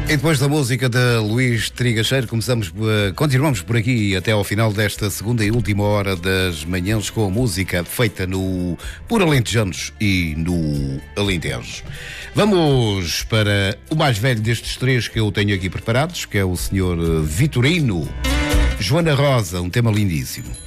E depois da música de Luís Trigacheiro, continuamos por aqui até ao final desta segunda e última hora das manhãs com a música feita por alentejanos e no Alentejo. Vamos para o mais velho destes três que eu tenho aqui preparados, que é o senhor Vitorino. Joana Rosa, um tema lindíssimo.